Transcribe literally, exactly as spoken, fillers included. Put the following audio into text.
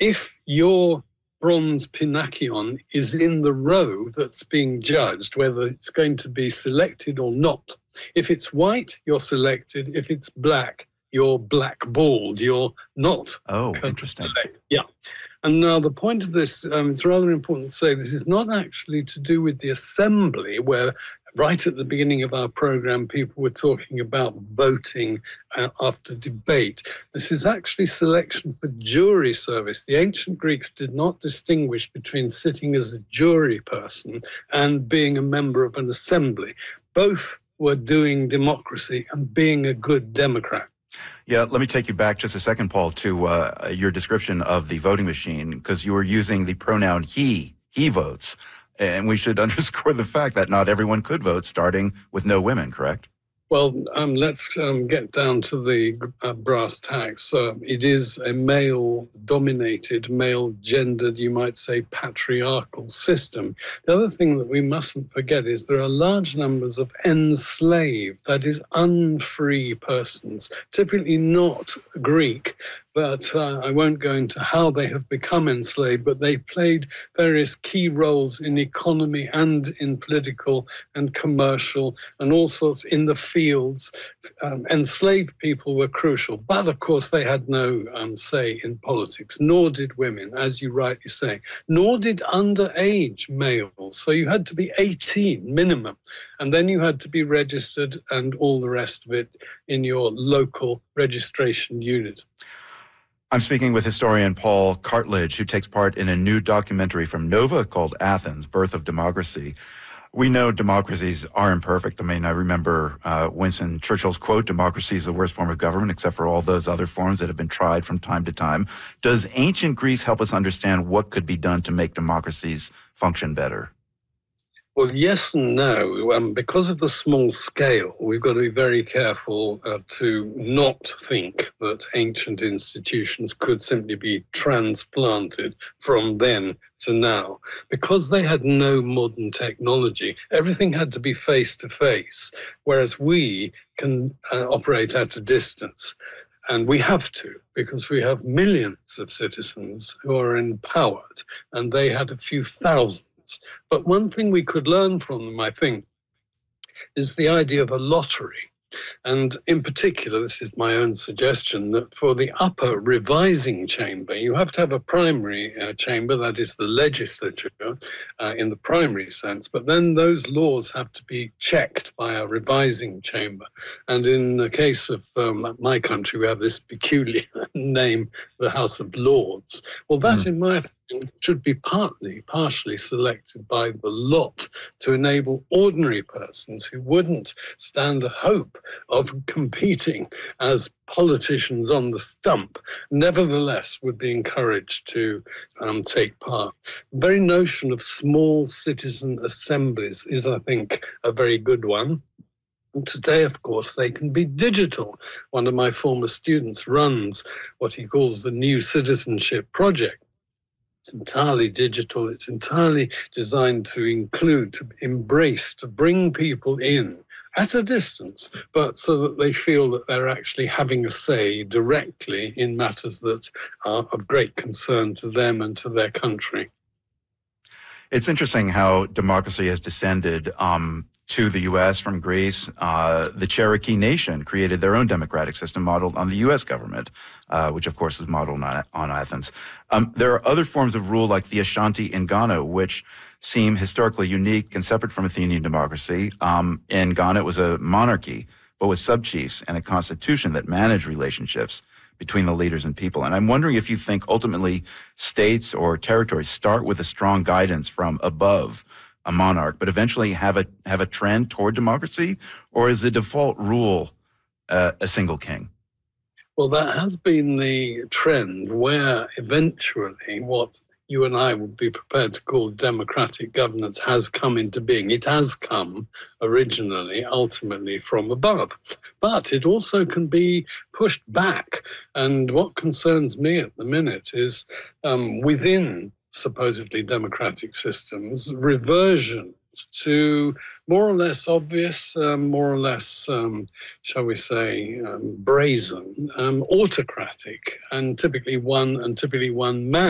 if your bronze Pinakion is in the row that's being judged, whether it's going to be selected or not. If it's white, you're selected. If it's black, you're blackballed. You're not. Oh, interesting. Select. Yeah. And now the point of this, um, it's rather important to say, this is not actually to do with the assembly, where right at the beginning of our program, people were talking about voting uh, after debate. This is actually selection for jury service. The ancient Greeks did not distinguish between sitting as a jury person and being a member of an assembly. Both were doing democracy and being a good Democrat. Yeah, let me take you back just a second, Paul, to uh, your description of the voting machine, because you were using the pronoun he, he votes. And we should underscore the fact that not everyone could vote, starting with no women, correct? Well, um, let's um, get down to the uh, brass tacks. Uh, it is a male-dominated, male-gendered, you might say, patriarchal system. The other thing that we mustn't forget is there are large numbers of enslaved, that is, unfree persons, typically not Greek, but uh, I won't go into how they have become enslaved, but they played various key roles in economy and in political and commercial and all sorts in the fields. Um, enslaved people were crucial, but of course they had no um, say in politics, nor did women, as you rightly say, nor did underage males. So you had to be eighteen minimum, and then you had to be registered and all the rest of it in your local registration unit. I'm speaking with historian Paul Cartledge, who takes part in a new documentary from Nova called Athens, Birth of Democracy. We know democracies are imperfect. I mean, I remember uh, Winston Churchill's quote, democracy is the worst form of government, except for all those other forms that have been tried from time to time. Does ancient Greece help us understand what could be done to make democracies function better? Well, yes and no. Um, because of the small scale, we've got to be very careful uh, to not think that ancient institutions could simply be transplanted from then to now. Because they had no modern technology, everything had to be face-to-face, whereas we can uh, operate at a distance. And we have to, because we have millions of citizens who are empowered, and they had a few thousand. But one thing we could learn from them, I think, is the idea of a lottery. And in particular, this is my own suggestion, that for the upper revising chamber, you have to have a primary uh, chamber, that is the legislature, uh, in the primary sense, but then those laws have to be checked by a revising chamber. And in the case of um, my country, we have this peculiar name, the House of Lords. Well, that, mm. in my opinion, should be partly, partially selected by the lot to enable ordinary persons who wouldn't stand a hope of competing as politicians on the stump, nevertheless would be encouraged to um, take part. The very notion of small citizen assemblies is, I think, a very good one. And today, of course, they can be digital. One of my former students runs what he calls the New Citizenship Project. It's entirely digital. It's entirely designed to include, to embrace, to bring people in at a distance, but so that they feel that they're actually having a say directly in matters that are of great concern to them and to their country. It's interesting how democracy has descended um, to the U S from Greece. Uh, the Cherokee Nation created their own democratic system modeled on the U S government, uh, which of course is modeled on, on Athens. Um, there are other forms of rule like the Ashanti in Ghana, which seem historically unique and separate from Athenian democracy. Um, in Ghana, it was a monarchy, but with sub-chiefs and a constitution that managed relationships between the leaders and people. And I'm wondering if you think ultimately states or territories start with a strong guidance from above a monarch, but eventually have a have a trend toward democracy, or is the default rule uh, a single king? Well, that has been the trend, where eventually what you and I would be prepared to call democratic governance has come into being. It has come originally, ultimately from above, but it also can be pushed back. And what concerns me at the minute is um, within supposedly democratic systems, reversion to more or less obvious, um, more or less, um, shall we say, um, brazen, um, autocratic, and typically one and typically one man.